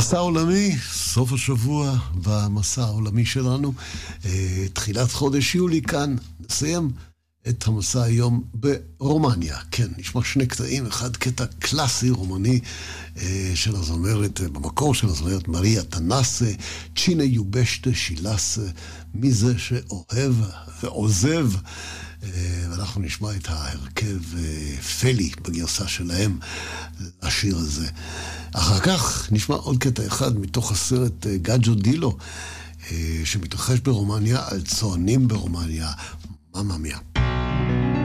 מסע עולמי, סוף השבוע במסע העולמי שלנו, תחילת חודש יולי כאן, נסיים את המסע היום ברומניה. כן, נשמע שני קטעים, אחד קטע קלאסי רומני של הזמרת, במקור של הזמרת מריה תנסה, צ'ינה יובשטה שילס, מי זה שאוהב ועוזב, ואנחנו נשמע את ההרכב פלי בגרסה שלהם לשיר הזה. אחר כך נשמע עוד קטע אחד מתוך הסרט גאג'ו דילו שמתרחש ברומניה על צוענים ברומניה. ממא מיה.